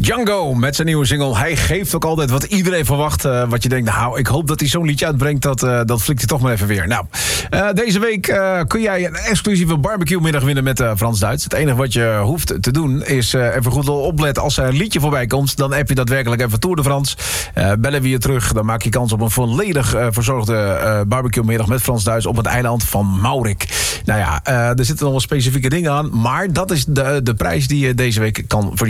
Django met zijn nieuwe single. Hij geeft ook altijd wat iedereen verwacht. Wat je denkt, nou, ik hoop dat hij zo'n liedje uitbrengt. Dat flikt hij toch maar even weer. Nou, deze week kun jij een exclusieve barbecue-middag winnen met Frans Duits. Het enige wat je hoeft te doen is even goed opletten. Als er een liedje voorbij komt, dan heb je daadwerkelijk even Tour de France. Bellen we je terug, dan maak je kans op een volledig verzorgde barbecue-middag met Frans Duits op het eiland van Maurik. Nou ja, er zitten nog wel specifieke dingen aan. Maar dat is de prijs die je deze week kan verdienen.